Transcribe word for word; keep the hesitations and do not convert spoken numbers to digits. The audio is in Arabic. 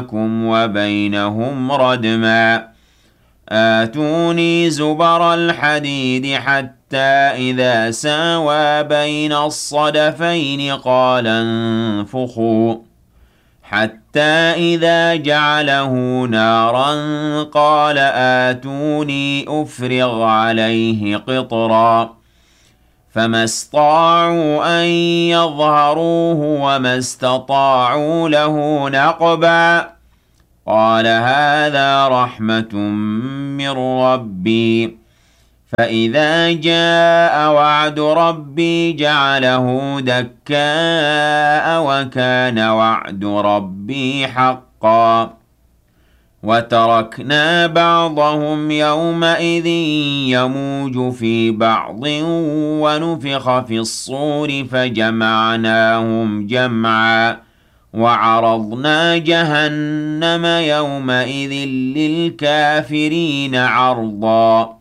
وبينهم ردما آتوني زبر الحديد حتى إذا ساوى بين الصدفين قال انفخوا حتى إذا جعله نارا قال آتوني أفرغ عليه قطرا فما استطاعوا أن يظهروه وما استطاعوا له نقبا قال هذا رحمة من ربي فإذا جاء وعد ربي جعله دكاء وكان وعد ربي حقا وتركنا بعضهم يومئذ يموج في بعض ونفخ في الصور فجمعناهم جمعا وعرضنا جهنم يومئذ للكافرين عرضا